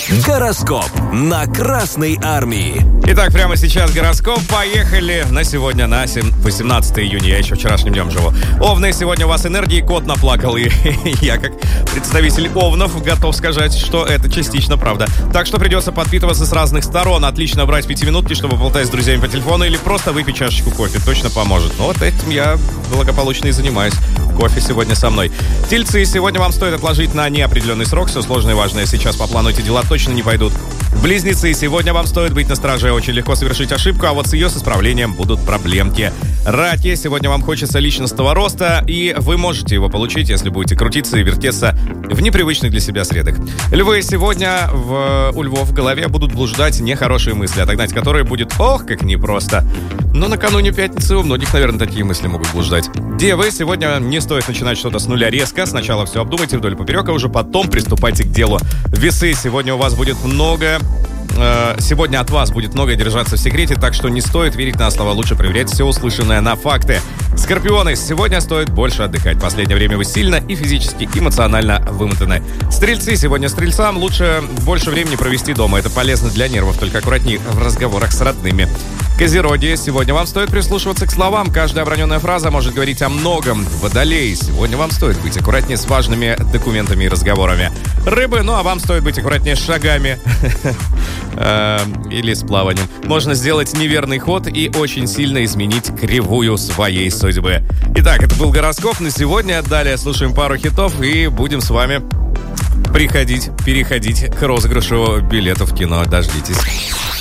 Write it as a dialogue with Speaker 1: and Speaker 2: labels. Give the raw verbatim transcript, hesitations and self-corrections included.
Speaker 1: Гороскоп на Красной Армии.
Speaker 2: Итак, прямо сейчас гороскоп. Поехали на сегодня, на восемнадцатое июня. Я еще вчерашним днем живу. Овны, сегодня у вас энергии кот наплакал. И я, как представитель овнов, готов сказать, что это частично правда. Так что придется подпитываться с разных сторон. Отлично брать пятиминутки, чтобы болтать с друзьями по телефону или просто выпить чашечку кофе. Точно поможет. Но вот этим я благополучно и занимаюсь. Кофе сегодня со мной. Тельцы, сегодня вам стоит отложить на неопределенный срок. Все сложное и важное сейчас по плану эти дела точно не пойдут. Близнецы, сегодня вам стоит быть настроже. Очень легко совершить ошибку, а вот с ее с исправлением будут проблемки. Раки, сегодня вам хочется личностного роста, и вы можете его получить, если будете крутиться и вертеться в непривычных для себя средах. Львы, сегодня в, у львов в голове будут блуждать нехорошие мысли, отогнать которые будет ох, как непросто. Но накануне пятницы у многих, наверное, такие мысли могут блуждать. Девы, сегодня не стоит начинать что-то с нуля резко. Сначала все обдумайте вдоль поперек, а уже потом приступайте к делу. Весы, сегодня у вас будет много... Сегодня от вас будет многое держаться в секрете, так что не стоит верить на слово, лучше проверять все услышанное на факты. Скорпионы, сегодня стоит больше отдыхать. В последнее время вы сильно и физически, и эмоционально вымотаны. Стрельцы, сегодня стрельцам лучше больше времени провести дома. Это полезно для нервов, только аккуратнее в разговорах с родными. Козероги, сегодня вам стоит прислушиваться к словам. Каждая оброненная фраза может говорить о многом. Водолей, сегодня вам стоит быть аккуратнее с важными документами и разговорами. Рыбы, ну а вам стоит быть аккуратнее с шагами. Или с плаванием. Можно сделать неверный ход и очень сильно изменить кривую своей судьбы. Итак, это был гороскоп на сегодня. Далее слушаем пару хитов и будем с вами приходить, переходить к розыгрышу билетов в кино. Дождитесь.